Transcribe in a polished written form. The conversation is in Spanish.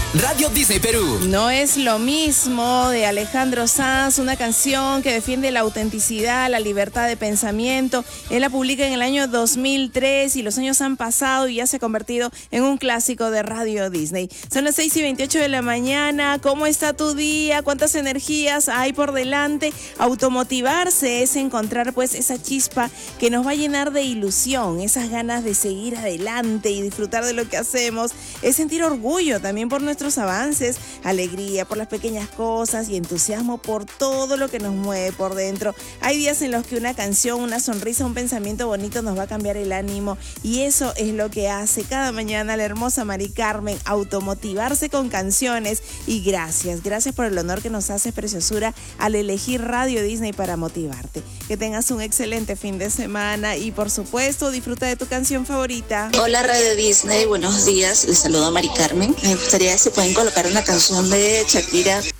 Radio Disney Perú. No es lo mismo, de Alejandro Sanz, una canción que defiende la autenticidad, la libertad de pensamiento. Él la publica en el año 2003 y los años han pasado y ya se ha convertido en un clásico de Radio Disney. Son las 6:28 de la mañana. ¿Cómo está tu día? ¿Cuántas energías hay por delante? Automotivarse es encontrar pues esa chispa que nos va a llenar de ilusión, esas ganas de seguir adelante y disfrutar de lo que hacemos. Es sentir orgullo también por nuestros avances, alegría por las pequeñas cosas y entusiasmo por todo lo que nos mueve por dentro. Hay días en los que una canción, una sonrisa, un pensamiento bonito nos va a cambiar el ánimo y eso es lo que hace cada mañana la hermosa Mari Carmen, automotivarse con canciones. Y gracias por el honor que nos haces, preciosura, al elegir Radio Disney para motivarte. Que tengas un excelente fin de semana y por supuesto disfruta de tu canción favorita. Hola Radio Disney, buenos días, les saludo a Mari Carmen. Me gustaría si pueden colocar una canción de Shakira,